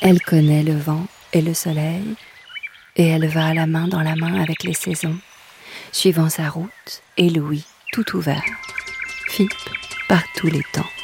Elle connaît le vent et le soleil, et elle va la main dans la main avec les saisons, suivant sa route et l'ouïe tout ouvert, Fippe par tous les temps.